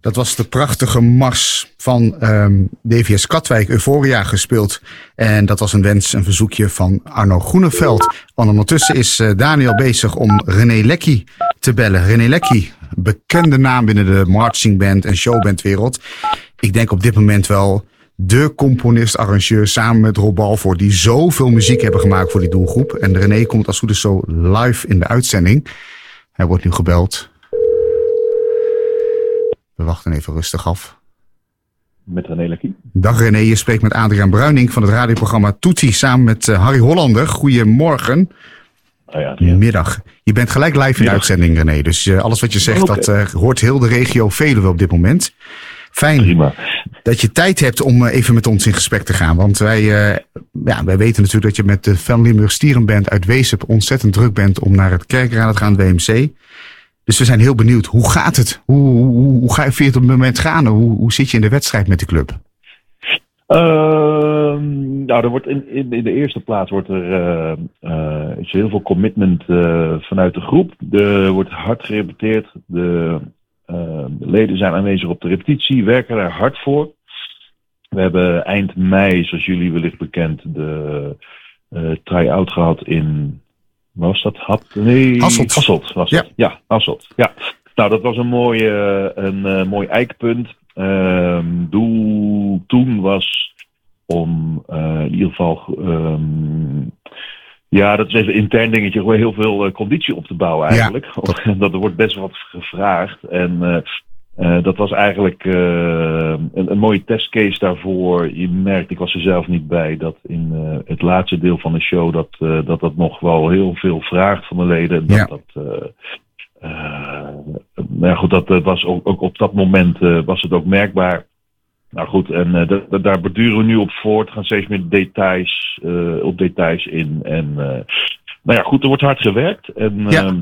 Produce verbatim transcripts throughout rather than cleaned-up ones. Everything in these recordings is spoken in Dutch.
Dat was de prachtige mars van um, D V S Katwijk, Euphoria, gespeeld. En dat was een wens, een verzoekje van Arno Groeneveld. Want ondertussen is uh, Daniel bezig om René Lekkie te bellen. René Lekkie, bekende naam binnen de marchingband en showbandwereld. Ik denk op dit moment wel de componist-arrangeur samen met Rob Balfour, die zoveel muziek hebben gemaakt voor die doelgroep. En René komt als goed is zo live in de uitzending. Hij wordt nu gebeld. We wachten even rustig af. Met René Lekkie. Dag René, je spreekt met Adriaan Bruining van het radioprogramma Toetie samen met uh, Harry Hollander. Goedemorgen. Oh ja, ja. Middag. Je bent gelijk live in Middag. de uitzending, René. Dus uh, alles wat je zegt, okay. dat uh, hoort heel de regio Veluwe op dit moment. Fijn Prima. dat je tijd hebt om uh, even met ons in gesprek te gaan. Want wij, uh, ja, wij weten natuurlijk dat je met de Van Limburg Stierenband uit Weesp ontzettend druk bent om naar het Kerkrade te gaan, het W M C. Dus we zijn heel benieuwd. Hoe gaat het? Hoe, hoe, hoe ga je het op het moment gaan? Hoe, hoe zit je in de wedstrijd met de club? Uh, nou, er wordt in, in, in de eerste plaats wordt er uh, uh, is heel veel commitment uh, vanuit de groep. Er wordt hard gerepeteerd. De, uh, de leden zijn aanwezig op de repetitie, werken daar hard voor. We hebben eind mei, zoals jullie wellicht bekend, de uh, try-out gehad in... Was dat? Had, nee, Hasselt. Hasselt was ja. het. Ja, Hasselt. Ja. Nou, dat was een mooi, uh, een uh, mooi eikpunt. Uh, doel toen was om uh, in ieder geval... Um, ja, dat is even een intern dingetje. Gewoon heel veel uh, conditie op te bouwen eigenlijk. Ja, dat... dat er wordt best wel wat gevraagd. En... Uh, Uh, dat was eigenlijk uh, een, een mooie testcase daarvoor. Je merkt, ik was er zelf niet bij, dat in uh, het laatste deel van de show dat, uh, dat dat nog wel heel veel vraagt van de leden. Dat, ja. dat, uh, uh, nou goed, dat uh, was ook, ook op dat moment uh, was het ook merkbaar. Nou goed, en uh, d- d- daar borduren we nu op voort. Gaan steeds meer details, uh, op details in. En uh, nou ja, goed, er wordt hard gewerkt. En, ja. Uh,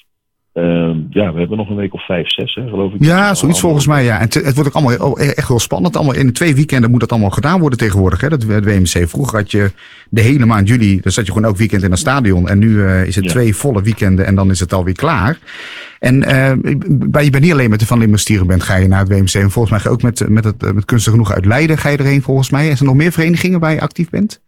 Uh, ja, we hebben nog een week of vijf, zes, hè, geloof ik. Ja, zoiets volgens mij, ja. En t- het wordt ook allemaal oh, echt wel spannend. Allemaal in twee weekenden moet dat allemaal gedaan worden tegenwoordig, hè, dat W M C. Vroeger had je de hele maand juli, dan zat je gewoon elk weekend in een stadion. En nu uh, is het ja. twee volle weekenden en dan is het alweer klaar. En uh, je bent niet alleen met de Van Limburg Stierenband ga je naar het W M C. En volgens mij ga je ook met, met, het, met Kunstig Genoegen uit Leiden ga je erheen, volgens mij. Is er nog meer verenigingen waar je actief bent?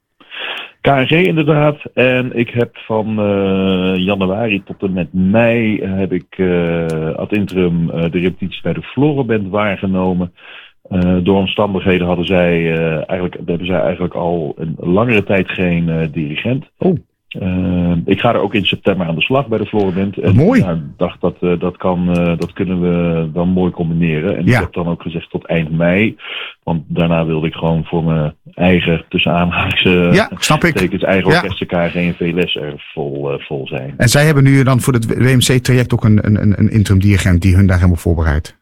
K N G inderdaad. En ik heb van uh, januari tot en met mei uh, heb ik uh, ad interim uh, de repetities bij de Florenband waargenomen. Uh, door omstandigheden hadden zij, uh, eigenlijk, hebben zij eigenlijk al een langere tijd geen uh, dirigent. Oh. Uh, ik ga er ook in september aan de slag bij de Florenband. En mooi. Nou, dacht dat uh, dat kan, uh, dat kunnen we dan mooi combineren. En ja. ik heb dan ook gezegd tot eind mei. Want daarna wilde ik gewoon voor mijn eigen, tussen aanhalingstekens, uh, ja, snap ik. Tekens, eigen ja. orkesten, K N G en V L S er vol, uh, vol zijn. En zij hebben nu dan voor het W M C-traject ook een, een, een interim dirigent die hun daar helemaal voorbereidt?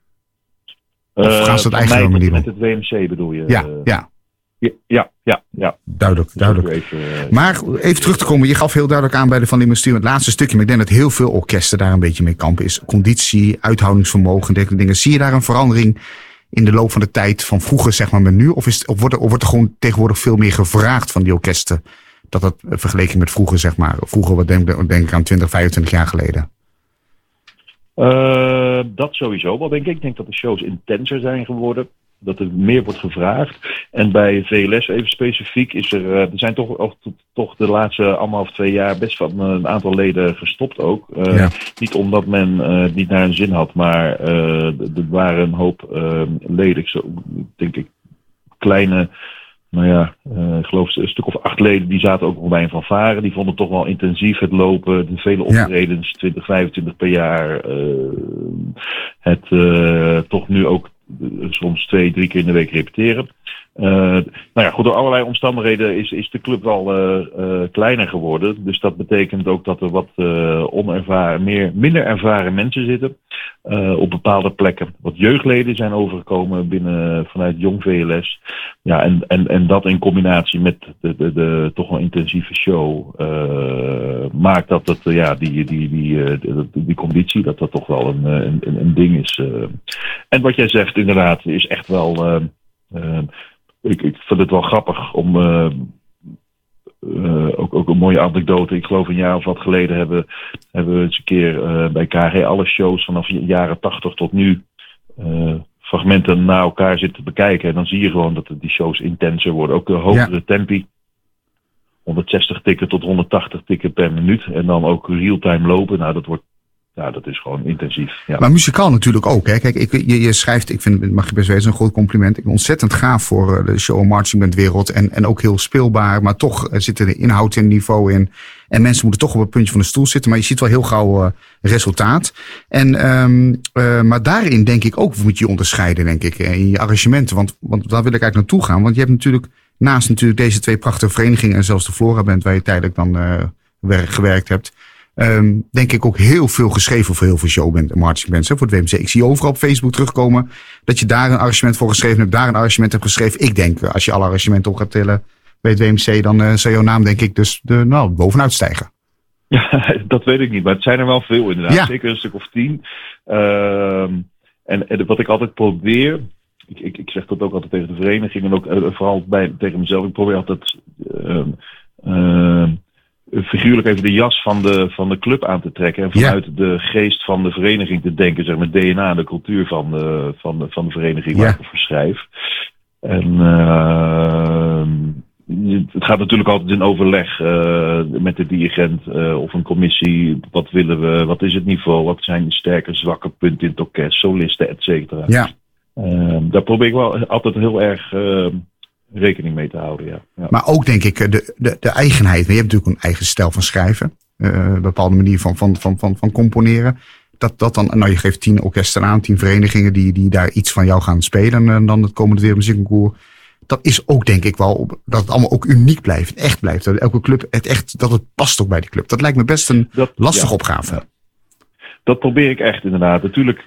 Of uh, gaan ze het eigen manier doen? Met het W M C bedoel je? Ja, uh, ja. Ja, ja, ja. ja. Duidelijk, duidelijk. Even, uh, maar even terug te komen, je gaf heel duidelijk aan bij de Van Limburg Stierenband, het laatste stukje, maar ik denk dat heel veel orkesten daar een beetje mee kampen is. Conditie, uithoudingsvermogen, dergelijke dingen. Zie je daar een verandering in de loop van de tijd van vroeger, zeg maar, met nu? Of, is het, of, wordt, er, of wordt er gewoon tegenwoordig veel meer gevraagd van die orkesten? Dat dat vergeleken met vroeger, zeg maar. Vroeger, wat denk, denk ik aan twintig, vijfentwintig jaar geleden. Uh, dat sowieso wel, denk ik. Ik denk dat de shows intenser zijn geworden. Dat er meer wordt gevraagd. En bij V L S even specifiek is er... Uh, er zijn toch, of, toch de laatste anderhalf, twee jaar best van een aantal leden gestopt ook. Uh, ja. Niet omdat men uh, niet naar hun zin had, maar uh, er waren een hoop uh, leden. Zo, denk ik, kleine... Nou ja, uh, ik geloof een stuk of acht leden die zaten ook nog bij een fanfare. Die vonden toch wel intensief het lopen, de vele optredens, ja. twintig, vijfentwintig per jaar. Uh, het uh, toch nu ook uh, soms twee, drie keer in de week repeteren. Uh, nou ja, goed, door allerlei omstandigheden is, is de club wel uh, uh, kleiner geworden. Dus dat betekent ook dat er wat uh, onervaren, meer, minder ervaren mensen zitten uh, op bepaalde plekken. Wat jeugdleden zijn overgekomen binnen vanuit Jong V L S. Ja, en, en, en dat in combinatie met de, de, de toch wel intensieve show uh, maakt dat het, uh, ja, die, die, die, uh, die, die conditie, dat dat toch wel een, een, een ding is. Uh. En wat jij zegt inderdaad, is echt wel... Uh, uh, Ik, ik vind het wel grappig om uh, uh, ook, ook een mooie anekdote. Ik geloof een jaar of wat geleden hebben, hebben we eens een keer uh, bij K G alle shows vanaf de jaren tachtig tot nu uh, fragmenten na elkaar zit te bekijken. En dan zie je gewoon dat die shows intenser worden. Ook de hogere ja. tempi. honderdzestig tikken tot honderdtachtig tikken per minuut. En dan ook real-time lopen. Nou, dat wordt, ja, dat is gewoon intensief. Ja. Maar muzikaal natuurlijk ook. Hè? Kijk, ik, je, je schrijft, ik vind, mag je best wezen, een groot compliment. Ik ben ontzettend gaaf voor de show marching band wereld. En, en ook heel speelbaar. Maar toch zit er de inhoud en niveau in. En mensen moeten toch op het puntje van de stoel zitten. Maar je ziet wel heel gauw uh, resultaat. En, um, uh, maar daarin denk ik ook moet je onderscheiden, denk ik, in je arrangementen. Want, want daar wil ik eigenlijk naartoe gaan. Want je hebt natuurlijk naast natuurlijk deze twee prachtige verenigingen en zelfs de Flora Band waar je tijdelijk dan uh, werk, gewerkt hebt. Um, denk ik ook heel veel geschreven voor heel veel showband en marching bands, hè, voor het W M C. Ik zie overal op Facebook terugkomen dat je daar een arrangement voor geschreven hebt, daar een arrangement hebt geschreven. Ik denk, als je alle arrangementen op gaat tellen bij het W M C, dan uh, zou jouw naam denk ik dus de, nou, bovenuit stijgen. Ja, dat weet ik niet, maar het zijn er wel veel inderdaad. Ja. Zeker een stuk of tien. Uh, en, en wat ik altijd probeer, ik, ik, ik zeg dat ook altijd tegen de vereniging en ook uh, vooral bij, tegen mezelf, ik probeer altijd uh, uh, figuurlijk even de jas van de, van de club aan te trekken en vanuit ja. de geest van de vereniging te denken, zeg maar, D N A, de cultuur van de, van de, van de vereniging ja. waar ik over schrijf. En uh, het gaat natuurlijk altijd in overleg uh, met de dirigent uh, of een commissie. Wat willen we? Wat is het niveau? Wat zijn de sterke, zwakke punten in het orkest? Solisten, et cetera. Ja. Uh, daar probeer ik wel altijd heel erg uh, rekening mee te houden. Ja. Ja. Maar ook denk ik de, de, de eigenheid. Je hebt natuurlijk een eigen stijl van schrijven. Uh, een bepaalde manier van, van, van, van, van componeren. Dat, dat dan, nou je geeft tien orkesten aan, tien verenigingen die, die daar iets van jou gaan spelen. En dan het komende Wereldmuziekconcours. Dat is ook denk ik wel, dat het allemaal ook uniek blijft, echt blijft. Dat elke club, het echt, dat het past ook bij die club. Dat lijkt me best een dat, lastige ja, opgave. Ja. Dat probeer ik echt inderdaad. Natuurlijk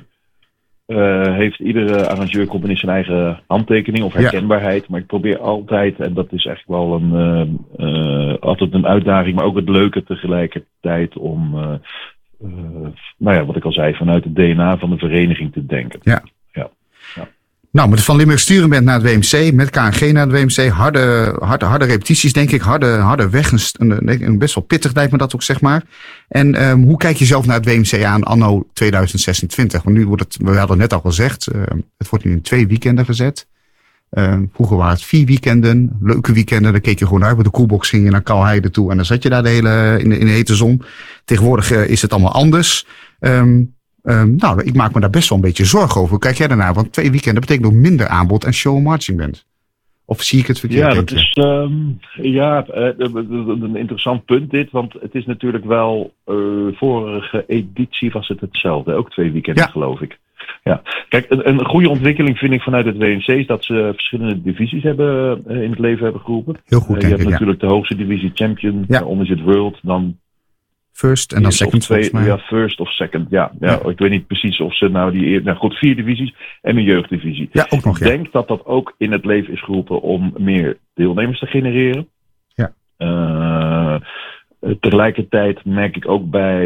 uh, heeft iedere arrangeur, componist zijn eigen handtekening of herkenbaarheid. Ja. Maar ik probeer altijd, en dat is echt wel een, uh, uh, altijd een uitdaging, maar ook het leuke tegelijkertijd om, uh, uh, nou ja, wat ik al zei, vanuit het D N A van de vereniging te denken. Ja. Ja. Ja. Nou, met Van Limburg Sturen bent naar het W M C, met K N G naar het W M C. Harde, harde, harde repetities, denk ik. Harde, harde weg. Een, een best wel pittig lijkt me dat ook, zeg maar. En um, hoe kijk je zelf naar het W M C aan anno tweeduizend zesentwintig? Want nu wordt het, we hadden het net al gezegd, uh, het wordt nu in twee weekenden gezet. Uh, vroeger waren het vier weekenden, leuke weekenden. Dan keek je gewoon uit. Met de koelbox ging je naar Kalheide toe en dan zat je daar de hele, in de, in de hete zon. Tegenwoordig uh, is het allemaal anders. Um, Um, nou, ik maak me daar best wel een beetje zorgen over. Hoe kijk jij daarnaar? Want twee weekenden betekent ook minder aanbod en show marching band. Of zie ik het verkeerd? Ja, dat is um, ja, uh, een interessant punt dit. Want het is natuurlijk wel, uh, vorige editie was het hetzelfde. Ook twee weekenden, ja. geloof ik. Ja. Kijk, een, een goede ontwikkeling vind ik vanuit het W M C is dat ze verschillende divisies hebben, uh, in het leven hebben geroepen. Heel goed, uh, denk je hebt ik, natuurlijk ja. de hoogste divisie Champion, ja. daaronder zit World, dan First en dan second, twee, volgens mij. Ja, first of second, ja, ja. ja. Ik weet niet precies of ze nou die... Nou goed, vier divisies en een jeugddivisie. Ja, ook nog, ja. Ik denk dat dat ook in het leven is geroepen om meer deelnemers te genereren. Ja. Uh, tegelijkertijd merk ik ook bij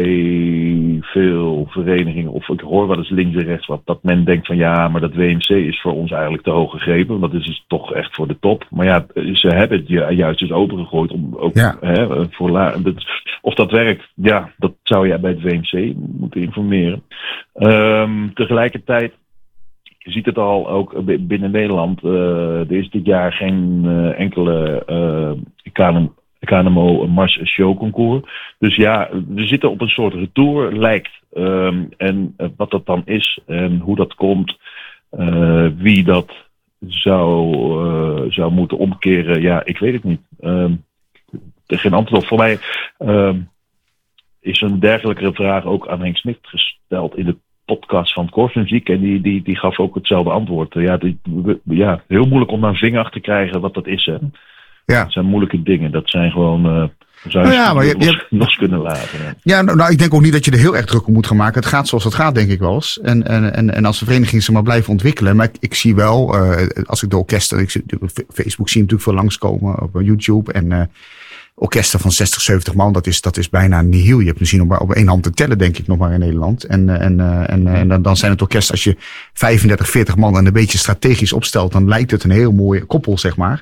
veel verenigingen, of ik hoor wel eens links en rechts wat, dat men denkt van ja, maar dat W M C is voor ons eigenlijk te hoog gegrepen. Want dat is dus toch echt voor de top. Maar ja, ze hebben het juist dus opengegooid om ook ja. hè, voor la- of dat werkt, ja, dat zou je bij het W M C moeten informeren. Um, tegelijkertijd, je ziet het al ook binnen Nederland, uh, er is dit jaar geen uh, enkele uh, kanon K N M O, een Mars Show Concours. Dus ja, we zitten op een soort retour, lijkt. Um, en uh, wat dat dan is en hoe dat komt, uh, wie dat zou, uh, zou moeten omkeren, ja, ik weet het niet. Um, er is geen antwoord op. Voor mij um, is een dergelijke vraag ook aan Henk Smit gesteld in de podcast van Korpsmuziek. En die, die, die gaf ook hetzelfde antwoord. Ja, die, ja, heel moeilijk om naar een vinger achter te krijgen wat dat is, hè. Ja. Dat zijn moeilijke dingen. Dat zijn gewoon... Uh, zou je, nou ja, maar je, los, je hebt... los kunnen laten. Ja, ja nou, nou, ik denk ook niet dat je er heel erg druk om moet gaan maken. Het gaat zoals het gaat, denk ik wel eens. En, en, en, en als de verenigingen zich maar blijven ontwikkelen. Maar ik, ik zie wel, uh, als ik de orkesten... Ik, op Facebook zie je natuurlijk veel langskomen. Op YouTube. En uh, orkesten van zestig, zeventig man, dat is, dat is bijna nihil. Je hebt misschien op, op één hand te tellen, denk ik, nog maar in Nederland. En, uh, en, uh, en, uh, en dan, dan zijn het orkesten, als je vijfendertig, veertig man en een beetje strategisch opstelt, dan lijkt het een heel mooie koppel, zeg maar.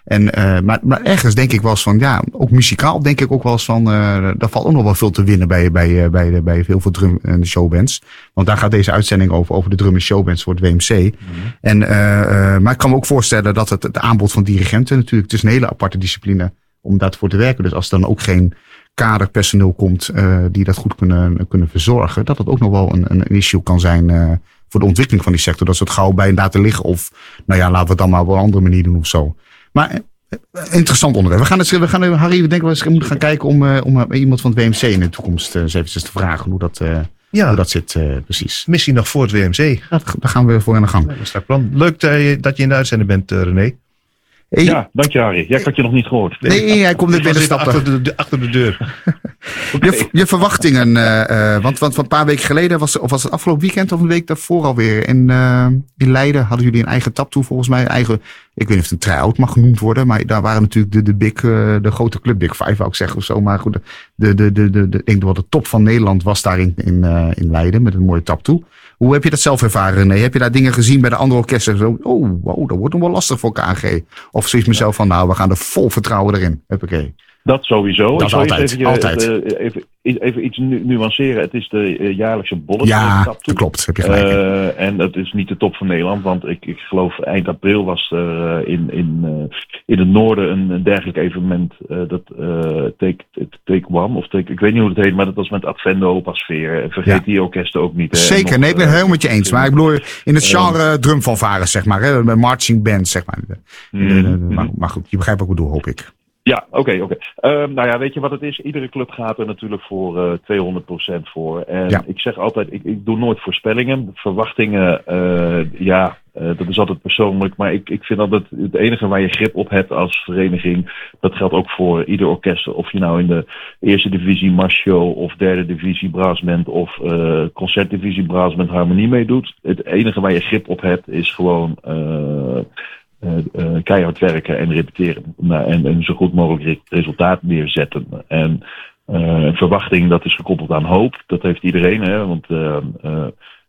En, uh, maar, maar ergens denk ik wel eens van, ja, ook muzikaal denk ik ook wel eens van, uh, daar valt ook nog wel veel te winnen bij, bij, bij, bij, bij heel veel drum- en showbands. Want daar gaat deze uitzending over, over de drum- en showbands voor het W M C. Mm-hmm. En, uh, uh, maar ik kan me ook voorstellen dat het, het aanbod van dirigenten natuurlijk, het is een hele aparte discipline om daarvoor te werken. Dus als er dan ook geen kaderpersoneel komt uh, die dat goed kunnen, kunnen verzorgen, dat het ook nog wel een, een issue kan zijn uh, voor de ontwikkeling van die sector. Dat ze het gauw bij laten liggen of, nou ja, laten we het dan maar op een andere manier doen of zo. Maar uh, interessant onderwerp. We gaan het, we gaan, Harry, we denken we moeten gaan kijken om, uh, om uh, iemand van het W M C in de toekomst uh, eens eventjes te vragen hoe dat, uh, ja. hoe dat zit uh, precies. Missie nog voor het W M C. Ja, daar gaan we voor aan de gang. Ja, dat is plan. Leuk dat je, dat je in de uitzending bent, uh, René. Hey. Ja, dank je Harry. Ja, ik had je nog niet gehoord. Nee, nee hij komt net binnen stappen. Achter de, de, achter de deur. Okay. je, je verwachtingen, uh, uh, want, want een paar weken geleden, was, of was het afgelopen weekend of een week daarvoor alweer, in, uh, in Leiden hadden jullie een eigen tap toe volgens mij. Eigen, ik weet niet of het een try-out mag genoemd worden, maar daar waren natuurlijk de, de, big, uh, de grote club Big Five, wou ik zeggen of zo. Maar goed, de, de, de, de, de, ik denk dat de top van Nederland was daar in, in, uh, in Leiden met een mooie tap toe. Hoe heb je dat zelf ervaren, René? Heb je daar dingen gezien bij de andere orkesten? Zo, oh, wow, dat wordt nog wel lastig voor K N G. Of zoiets mezelf van, nou, we gaan er vol vertrouwen erin. Huppakee. Dat sowieso. Dat is altijd. Even, altijd. Het, uh, even, even iets nu- nuanceren. Het is de uh, jaarlijkse bollet. Ja, dat klopt. Heb je gelijk. Uh, en dat is niet de top van Nederland. Want ik, ik geloof eind april was er uh, in, in, uh, in het noorden een, een dergelijk evenement. Uh, dat uh, take, take One. Of take, ik weet niet hoe het heet. Maar dat was met Advendo, Pasveer. Vergeet ja. die orkesten ook niet. Hè. Zeker. Nog, nee, ik ben het helemaal met je eens. Maar ik bedoel in het genre uh, drumfanfare, zeg maar. Hè, marching band, zeg maar. Mm-hmm. Uh, uh, maar, maar goed, je begrijpt wat ik bedoel, hoop ik. Ja, oké, okay, oké. Okay. Uh, nou ja, weet je wat het is? Iedere club gaat er natuurlijk voor uh, tweehonderd procent voor. En ja. ik zeg altijd, ik, ik doe nooit voorspellingen. Verwachtingen, uh, ja, uh, dat is altijd persoonlijk. Maar ik, ik vind altijd het enige waar je grip op hebt als vereniging, dat geldt ook voor ieder orkest. Of je nou in de eerste divisie marsshow of derde divisie brassband of uh, concertdivisie brassband harmonie meedoet. Het enige waar je grip op hebt is gewoon Uh, Uh, uh, keihard werken en repeteren. Nou, en, en zo goed mogelijk resultaat neerzetten. En uh, een verwachting, dat is gekoppeld aan hoop. Dat heeft iedereen, hè? Want uh, uh,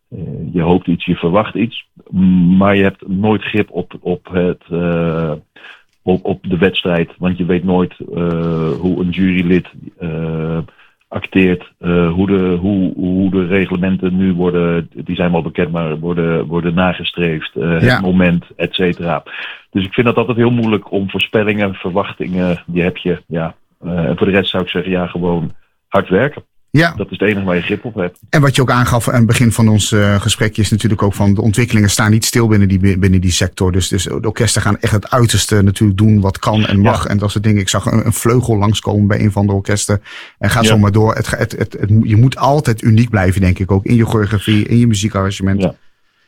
je hoopt iets, je verwacht iets. Maar je hebt nooit grip op, op, het, uh, op, op de wedstrijd. Want je weet nooit uh, hoe een jurylid Uh, acteert, uh, hoe, de, hoe, hoe de reglementen nu worden, die zijn wel bekend, maar worden, worden nagestreefd, uh, ja. het moment, et cetera. Dus ik vind dat altijd heel moeilijk om voorspellingen, verwachtingen, die heb je, ja. Uh, en voor de rest zou ik zeggen, ja, gewoon hard werken. Ja. Dat is het enige waar je grip op hebt. En wat je ook aangaf aan het begin van ons uh, gesprekje is natuurlijk ook van de ontwikkelingen staan niet stil binnen die, binnen die sector. Dus, dus de orkesten gaan echt het uiterste natuurlijk doen wat kan en mag. Ja. En dat soort dingen. Ik zag een, een vleugel langskomen bij een van de orkesten. En ga ja. zo maar door. Het, het, het, het, je moet altijd uniek blijven, denk ik ook. In je choreografie, in je muziekarrangement. Ja.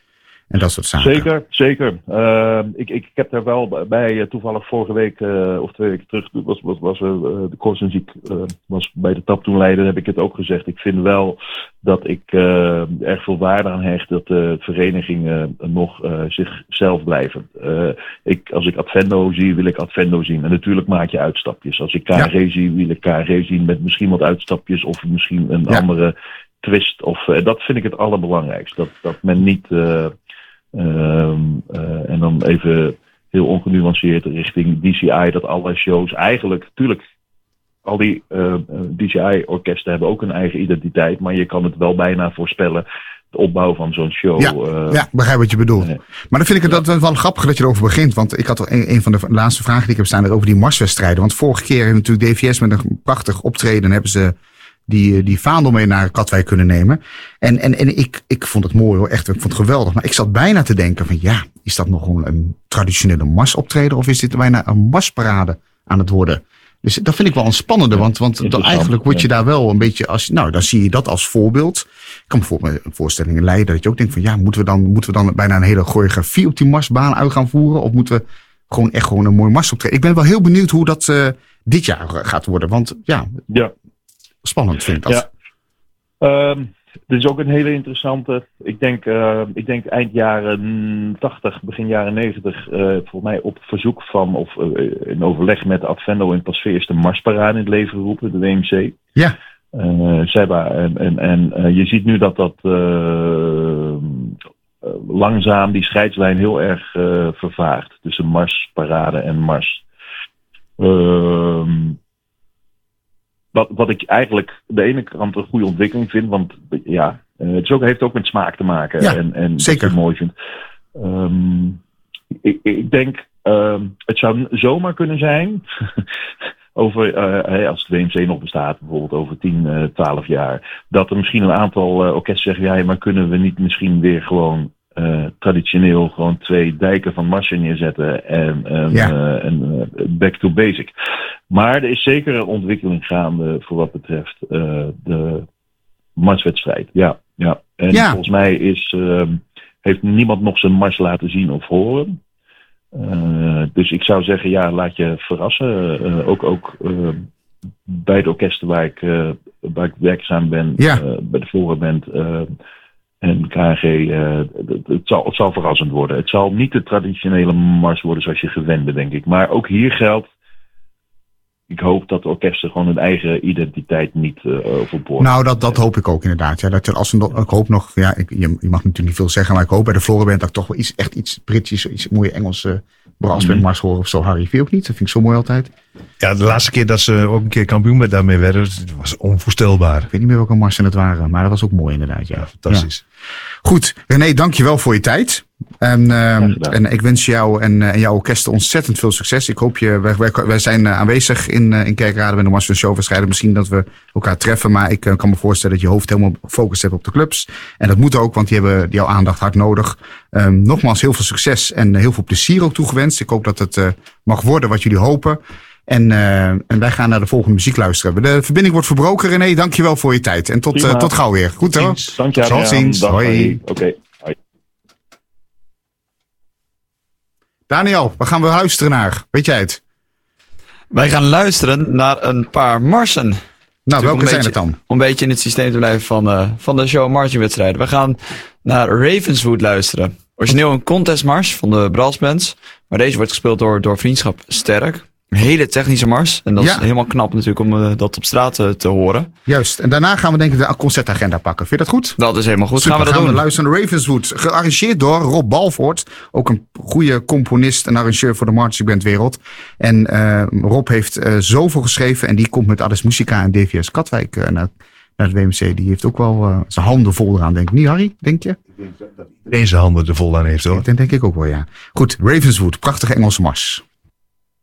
En dat soort zaken. Zeker, zeker. Uh, ik, ik heb daar wel bij, uh, toevallig vorige week uh, of twee weken terug, was, was, was uh, de koortsmuziek uh, was bij de tap toen Leiden, heb ik het ook gezegd. Ik vind wel dat ik uh, erg veel waarde aan hecht dat de uh, verenigingen uh, nog uh, zichzelf blijven. Uh, ik, als ik Advendo zie, wil ik Advendo zien. En natuurlijk maak je uitstapjes. Als ik K N G ja. zie, wil ik K N G zien met misschien wat uitstapjes of misschien een ja. andere twist. Of, uh, dat vind ik het allerbelangrijkste. Dat, dat men niet Uh, Uh, uh, en dan even heel ongenuanceerd richting D C I, dat alle shows eigenlijk, natuurlijk, al die uh, D C I-orkesten hebben ook een eigen identiteit, maar je kan het wel bijna voorspellen, de opbouw van zo'n show. Ja, uh, ja, begrijp wat je bedoelt. Uh, maar dan vind ik het ja. dat wel grappig dat je erover begint, want ik had een, een van de laatste vragen die ik heb staan over die marswedstrijden. Want vorige keer hebben natuurlijk D V S met een prachtig optreden hebben ze die, die vaandel mee naar Katwijk kunnen nemen. En, en, en ik, ik vond het mooi hoor, echt, ik vond het geweldig. Maar ik zat bijna te denken van ja, is dat nog een, een traditionele marsoptreden of is dit bijna een marsparade aan het worden? Dus dat vind ik wel een spannende, want, want dan eigenlijk word je daar wel een beetje als, nou dan zie je dat als voorbeeld. Ik kan bijvoorbeeld een voorstelling in Leiden dat je ook denkt van ja, moeten we dan, moeten we dan bijna een hele choreografie op die marsbaan uit gaan voeren? Of moeten we gewoon echt gewoon een mooi marsoptreden? Ik ben wel heel benieuwd hoe dat uh, dit jaar gaat worden, want ja... ja. Spannend vind ik dat. Ja. Um, dit is ook een hele interessante. Ik denk, uh, ik denk eind jaren tachtig, begin jaren negentig. Uh, volgens mij op verzoek van of uh, in overleg met Advendo in Pasveer is de marsparade in het leven geroepen, de W M C. Ja. Uh, Seba, en en, en uh, je ziet nu dat dat uh, uh, langzaam die scheidslijn heel erg uh, vervaagt tussen marsparade en mars. Uh, wat, wat ik eigenlijk de ene kant een goede ontwikkeling vind. Want ja, uh, het is ook, heeft ook met smaak te maken. Ja, en, en zeker. Wat ik mooi vind. Um, ik, ik denk, uh, het zou zomaar kunnen zijn... over, uh, als het W M C nog bestaat, bijvoorbeeld over tien, uh, twaalf jaar... dat er misschien een aantal uh, orkesten zeggen... ja, maar kunnen we niet misschien weer gewoon... Uh, traditioneel gewoon twee dijken van marsen neerzetten en, en, ja. uh, en uh, back to basic. Maar er is zeker een ontwikkeling gaande voor wat betreft uh, de marswedstrijd. Ja, ja. En ja. volgens mij is, uh, heeft niemand nog zijn mars laten zien of horen. Uh, dus ik zou zeggen, ja, laat je verrassen. Uh, ook ook uh, bij de orkesten waar ik, uh, waar ik werkzaam ben, ja. uh, bij de Voreband... Uh, En K N G, uh, het, het, zal, het zal verrassend worden. Het zal niet de traditionele mars worden zoals je gewend bent, denk ik. Maar ook hier geldt, ik hoop dat de orkesten gewoon hun eigen identiteit niet uh, overboord. Nou, dat, dat hoop ik ook inderdaad. Ja, dat er als een, ik hoop nog, ja, ik, je, je mag natuurlijk niet veel zeggen, maar ik hoop bij de Florenband dat ik toch wel iets, echt iets Britisch, iets mooie Engelse brassbandmars horen of zo. Harry, vind je ook niet? Dat vind ik zo mooi altijd. Ja, de laatste keer dat ze ook een keer kampioen daarmee werden, was onvoorstelbaar. Ik weet niet meer welke marsen het waren, maar dat was ook mooi inderdaad. Ja, ja fantastisch. Ja. Goed, René, dankjewel voor je tijd. En, uh, en ik wens jou en, uh, en jouw orkesten ontzettend veel succes. Ik hoop je, wij, wij, wij zijn uh, aanwezig in, uh, in Kerkrade bij de Mars van Show. Waarschijnlijk misschien dat we elkaar treffen, maar ik uh, kan me voorstellen dat je hoofd helemaal gefocust hebt op de clubs. En dat moet ook, want die hebben jouw aandacht hard nodig. Um, nogmaals, heel veel succes en heel veel plezier ook toegewenst. Ik hoop dat het uh, mag worden wat jullie hopen. En, uh, en wij gaan naar de volgende muziek luisteren. De verbinding wordt verbroken, René. Dankjewel voor je tijd. En tot, uh, tot gauw weer. Goed hoor. Dank je wel. Tot ziens. Hoi. Oké. Okay. Hoi. Daniel, waar gaan we luisteren naar? Weet jij het? Wij gaan luisteren naar een paar marsen. Nou, welke zijn beetje, het dan? Om een beetje in het systeem te blijven van, uh, van de show marchingwedstrijden. We gaan naar Ravenswood luisteren. Origineel een contestmars van de brassbands. Maar deze wordt gespeeld door, door Vriendschap Sterk. Een hele technische mars. En dat ja. is helemaal knap natuurlijk om uh, dat op straat uh, te horen. Juist. En daarna gaan we denk ik de concertagenda pakken. Vind je dat goed? Dat is helemaal goed. Super, gaan we dat gaan doen. We luisteren naar Ravenswood. Gearrangeerd door Rob Balvoort. Ook een goede componist en arrangeur voor de marchingbandwereld. En uh, Rob heeft uh, zoveel geschreven. En die komt met Ars Musica en D V S Katwijk uh, naar, naar het W M C. Die heeft ook wel uh, zijn handen vol eraan, denk ik. Niet, Harry? Denk je? Ik denk dat iedereen zijn handen er vol aan heeft, hoor. Dat denk ik ook wel, ja. Goed, Ravenswood. Prachtige Engelse mars.